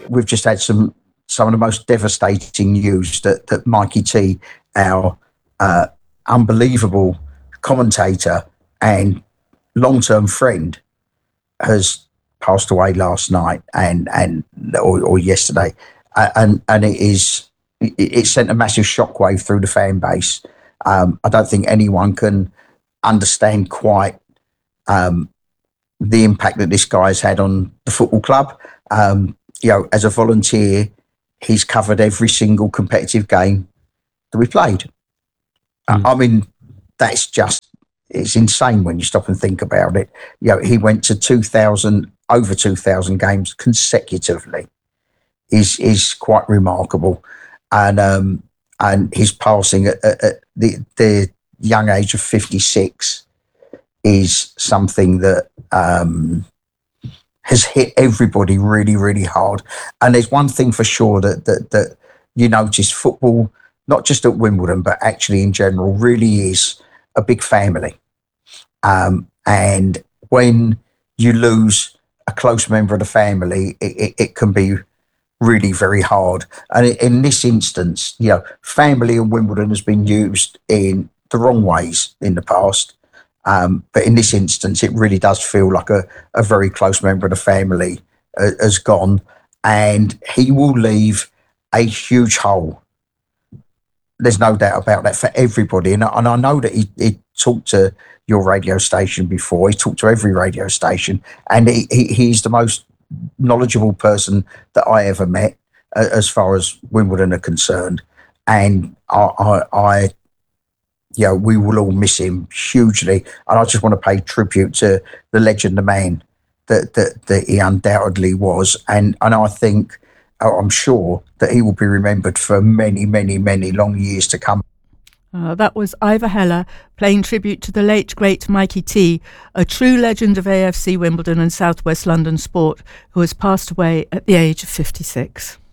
we've just had some of the most devastating news that Mikey T, our unbelievable commentator and long-term friend, has passed away last night or yesterday, and it sent a massive shockwave through the fan base. I don't think anyone can understand quite the impact that this guy's had on the football club. As a volunteer, he's covered every single competitive game that we played. I mean, it's insane when you stop and think about it. He went to over 2,000 games consecutively. Is quite remarkable, and his passing at the young age of 56 is something that has hit everybody really, really hard. And there's one thing for sure that you notice: football, not just at Wimbledon, but actually in general, really is a big family. And when you lose a close member of the family, it can be really very hard. And in this instance, family in Wimbledon has been used in the wrong ways in the past. But in this instance, it really does feel like a very close member of the family has gone, and he will leave a huge hole. There's no doubt about that for everybody. And I know that he talked to your radio station before. He talked to every radio station, and he's the most knowledgeable person that I ever met as far as Wimbledon are concerned. And we will all miss him hugely. And I just want to pay tribute to the legend, the man that he undoubtedly was. And I think, I'm sure that he will be remembered for many, many, many long years to come. That was Ivor Heller paying tribute to the late, great Mikey T, a true legend of AFC Wimbledon and South West London sport, who has passed away at the age of 56.